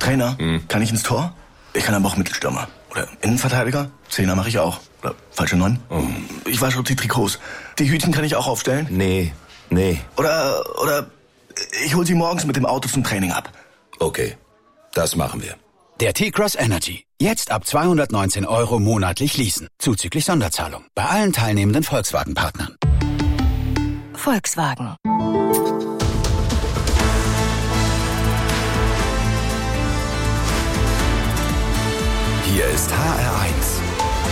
Trainer. Kann ich ins Tor? Ich kann aber auch Mittelstürmer. Oder Innenverteidiger? Zehner mache ich auch. Oder falsche 9? Ich wasche die Trikots. Die Hütchen kann ich auch aufstellen? Nee. Oder ich hol sie morgens mit dem Auto zum Training ab. Okay, das machen wir. Der T-Cross Energy. Jetzt ab 219 € monatlich leasen. Zuzüglich Sonderzahlung. Bei allen teilnehmenden Volkswagen-Partnern. Volkswagen. Hier ist HR1.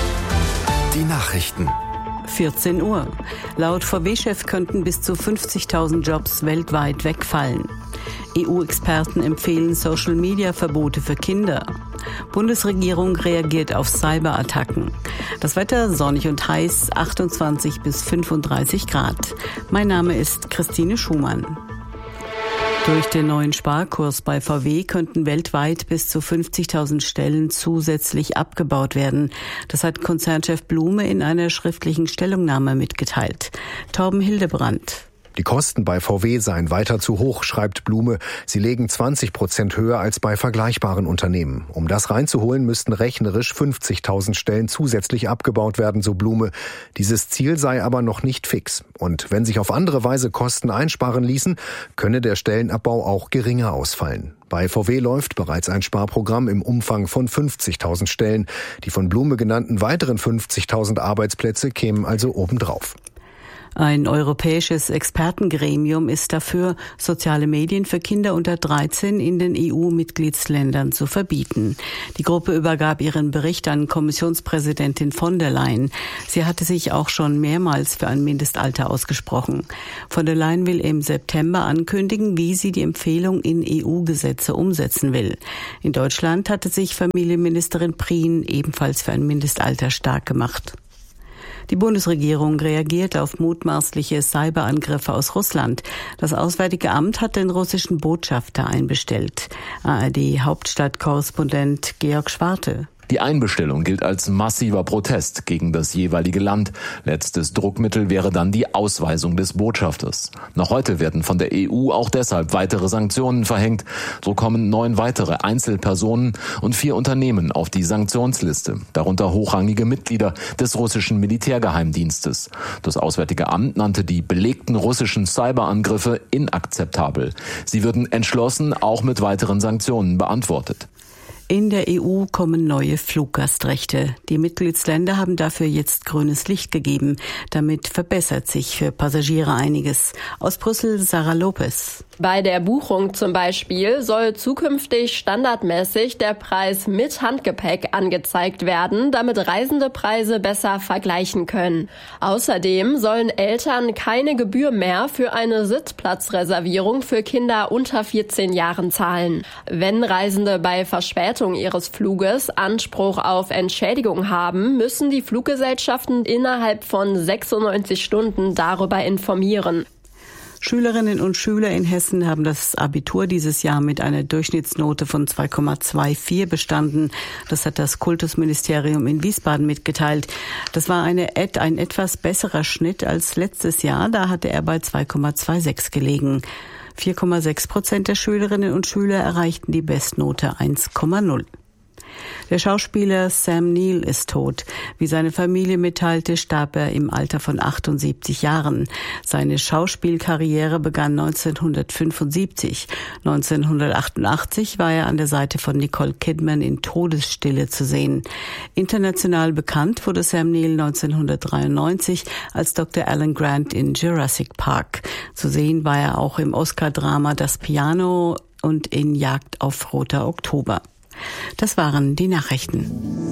Die Nachrichten. 14 Uhr. Laut VW-Chef könnten bis zu 50.000 Jobs weltweit wegfallen. EU-Experten empfehlen Social-Media-Verbote für Kinder. Bundesregierung reagiert auf Cyberattacken. Das Wetter sonnig und heiß, 28 bis 35 Grad. Mein Name ist Christine Schumann. Durch den neuen Sparkurs bei VW könnten weltweit bis zu 50.000 Stellen zusätzlich abgebaut werden. Das hat Konzernchef Blume in einer schriftlichen Stellungnahme mitgeteilt. Torben Hildebrand. Die Kosten bei VW seien weiter zu hoch, schreibt Blume. Sie legen 20% höher als bei vergleichbaren Unternehmen. Um das reinzuholen, müssten rechnerisch 50.000 Stellen zusätzlich abgebaut werden, so Blume. Dieses Ziel sei aber noch nicht fix. Und wenn sich auf andere Weise Kosten einsparen ließen, könne der Stellenabbau auch geringer ausfallen. Bei VW läuft bereits ein Sparprogramm im Umfang von 50.000 Stellen. Die von Blume genannten weiteren 50.000 Arbeitsplätze kämen also obendrauf. Ein europäisches Expertengremium ist dafür, soziale Medien für Kinder unter 13 in den EU-Mitgliedsländern zu verbieten. Die Gruppe übergab ihren Bericht an Kommissionspräsidentin von der Leyen. Sie hatte sich auch schon mehrmals für ein Mindestalter ausgesprochen. Von der Leyen will im September ankündigen, wie sie die Empfehlung in EU-Gesetze umsetzen will. In Deutschland hatte sich Familienministerin Prien ebenfalls für ein Mindestalter stark gemacht. Die Bundesregierung reagiert auf mutmaßliche Cyberangriffe aus Russland. Das Auswärtige Amt hat den russischen Botschafter einbestellt. ARD-Hauptstadtkorrespondent Georg Schwarte. Die Einbestellung gilt als massiver Protest gegen das jeweilige Land. Letztes Druckmittel wäre dann die Ausweisung des Botschafters. Noch heute werden von der EU auch deshalb weitere Sanktionen verhängt. So kommen 9 weitere Einzelpersonen und 4 Unternehmen auf die Sanktionsliste, darunter hochrangige Mitglieder des russischen Militärgeheimdienstes. Das Auswärtige Amt nannte die belegten russischen Cyberangriffe inakzeptabel. Sie würden entschlossen auch mit weiteren Sanktionen beantwortet. In der EU kommen neue Fluggastrechte. Die Mitgliedsländer haben dafür jetzt grünes Licht gegeben. Damit verbessert sich für Passagiere einiges. Aus Brüssel Sarah Lopez. Bei der Buchung zum Beispiel soll zukünftig standardmäßig der Preis mit Handgepäck angezeigt werden, damit Reisende Preise besser vergleichen können. Außerdem sollen Eltern keine Gebühr mehr für eine Sitzplatzreservierung für Kinder unter 14 Jahren zahlen. Wenn Reisende bei Verspätung ihres Fluges Anspruch auf Entschädigung haben, müssen die Fluggesellschaften innerhalb von 96 Stunden darüber informieren. Schülerinnen und Schüler in Hessen haben das Abitur dieses Jahr mit einer Durchschnittsnote von 2,24 bestanden. Das hat das Kultusministerium in Wiesbaden mitgeteilt. Das war ein etwas besserer Schnitt als letztes Jahr. Da hatte er bei 2,26 gelegen. 4,6% der Schülerinnen und Schüler erreichten die Bestnote 1,0. Der Schauspieler Sam Neill ist tot. Wie seine Familie mitteilte, starb er im Alter von 78 Jahren. Seine Schauspielkarriere begann 1975. 1988 war er an der Seite von Nicole Kidman in Todesstille zu sehen. International bekannt wurde Sam Neill 1993 als Dr. Alan Grant in Jurassic Park. Zu sehen war er auch im Oscar-Drama Das Piano und in Jagd auf Roter Oktober. Das waren die Nachrichten.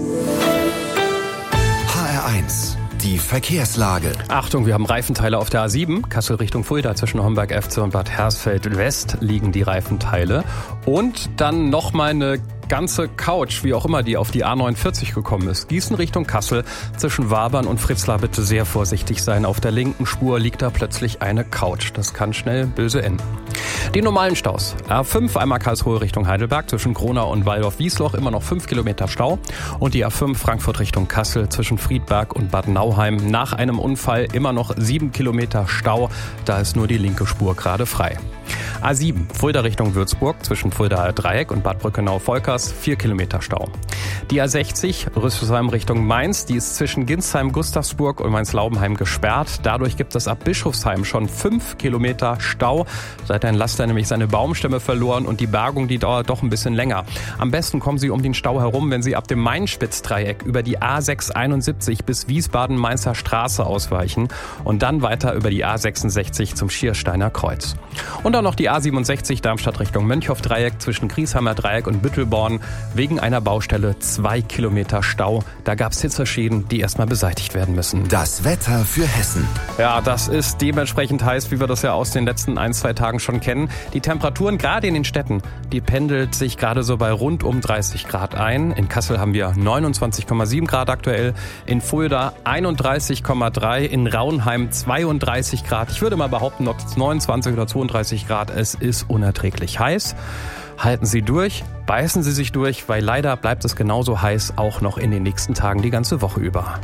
HR1, die Verkehrslage. Achtung, wir haben Reifenteile auf der A7, Kassel Richtung Fulda, zwischen Homberg-Efze und Bad Hersfeld West liegen die Reifenteile. Und dann nochmal eine ganze Couch, wie auch immer die auf die A49 gekommen ist. Gießen Richtung Kassel, zwischen Wabern und Fritzlar bitte sehr vorsichtig sein. Auf der linken Spur liegt da plötzlich eine Couch. Das kann schnell böse enden. Die normalen Staus. A5 einmal Karlsruhe Richtung Heidelberg, zwischen Gronau und Waldorf-Wiesloch immer noch 5 Kilometer Stau. Und die A5 Frankfurt Richtung Kassel, zwischen Friedberg und Bad Nauheim. Nach einem Unfall immer noch 7 Kilometer Stau. Da ist nur die linke Spur gerade frei. A7, Fulda Richtung Würzburg, zwischen Fuldaer Dreieck und Bad Brückenau-Volkers, 4 Kilometer Stau. Die A60, Rüsselsheim Richtung Mainz, die ist zwischen Ginsheim, Gustavsburg und Mainz-Laubenheim gesperrt. Dadurch gibt es ab Bischofsheim schon 5 Kilometer Stau. Da hat ein Laster nämlich seine Baumstämme verloren und die Bergung, die dauert doch ein bisschen länger. Am besten kommen Sie um den Stau herum, wenn Sie ab dem Main-Spitz-Dreieck über die A671 bis Wiesbaden-Mainzer Straße ausweichen und dann weiter über die A66 zum Schiersteiner Kreuz. Und dann noch die A67 Darmstadt Richtung Mönchhoff-Dreieck zwischen Griesheimer Dreieck und Büttelborn. Wegen einer Baustelle 2 Kilometer Stau. Da gab es Hitzeschäden, die erstmal beseitigt werden müssen. Das Wetter für Hessen. Ja, das ist dementsprechend heiß, wie wir das ja aus den letzten 1-2 Tagen schon kennen. Die Temperaturen gerade in den Städten, die pendelt sich gerade so bei rund um 30 Grad ein. In Kassel haben wir 29,7 Grad aktuell, in Fulda 31,3, in Raunheim 32 Grad. Ich würde mal behaupten, ob es 29 oder 32 Grad, es ist unerträglich heiß. Halten Sie durch, beißen Sie sich durch, weil leider bleibt es genauso heiß auch noch in den nächsten Tagen die ganze Woche über.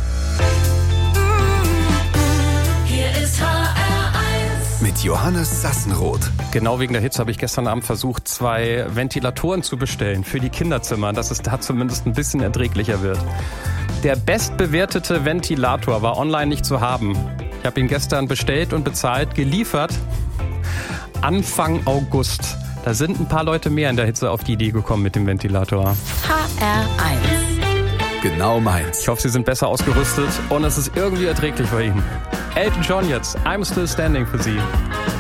Hier ist HR1 mit Johannes Sassenroth. Genau wegen der Hitze habe ich gestern Abend versucht, 2 Ventilatoren zu bestellen für die Kinderzimmer, dass es da zumindest ein bisschen erträglicher wird. Der bestbewertete Ventilator war online nicht zu haben. Ich habe ihn gestern bestellt und bezahlt, geliefert Anfang August. Da sind ein paar Leute mehr in der Hitze auf die Idee gekommen mit dem Ventilator. HR1. Genau meins. Ich hoffe, Sie sind besser ausgerüstet und es ist irgendwie erträglich bei Ihnen. Elton John jetzt. I'm Still Standing für Sie.